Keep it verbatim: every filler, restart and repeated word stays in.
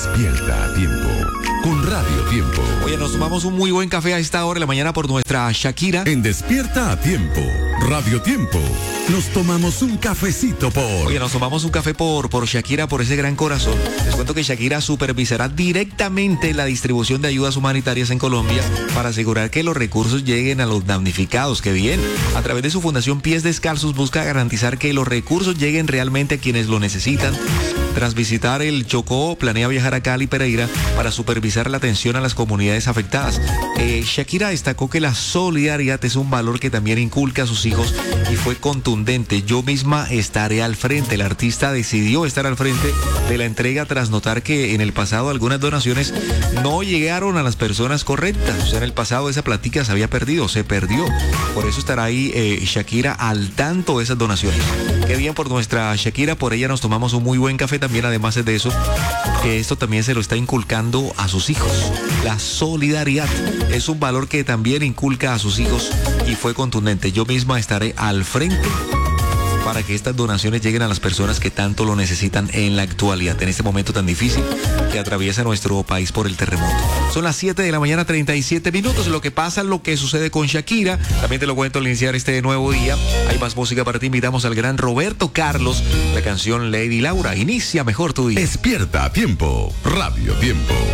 Despierta a tiempo con Radio Tiempo. Oye, nos tomamos un muy buen café a esta hora de la mañana por nuestra Shakira. En Despierta a tiempo, Radio Tiempo, nos tomamos un cafecito por... Oye, nos tomamos un café por, por Shakira, por ese gran corazón. Les cuento que Shakira supervisará directamente la distribución de ayudas humanitarias en Colombia para asegurar que los recursos lleguen a los damnificados. ¡Qué bien! A través de su fundación Pies Descalzos busca garantizar que los recursos lleguen realmente a quienes lo necesitan. Tras visitar el Chocó, planea viajar a Cali, Pereira, para supervisar la atención a las comunidades afectadas. Eh, Shakira destacó que la solidaridad es un valor que también inculca a sus hijos y fue contundente. Yo misma estaré al frente. El artista decidió estar al frente de la entrega tras notar que en el pasado algunas donaciones no llegaron a las personas correctas. O sea, en el pasado esa platica se había perdido, se perdió. Por eso estará ahí eh, Shakira al tanto de esas donaciones. Qué bien por nuestra Shakira, por ella nos tomamos un muy buen café también, además de eso, que esto también se lo está inculcando a sus hijos. La solidaridad es un valor que también inculca a sus hijos y fue contundente. Yo misma estaré al frente para que estas donaciones lleguen a las personas que tanto lo necesitan en la actualidad, en este momento tan difícil que atraviesa nuestro país por el terremoto. Son las siete de la mañana, treinta y siete minutos. Lo que pasa, lo que sucede con Shakira, también te lo cuento al iniciar este nuevo día. Hay más música para ti. Invitamos al gran Roberto Carlos, la canción Lady Laura. Inicia mejor tu día. Despierta a tiempo, Radio Tiempo.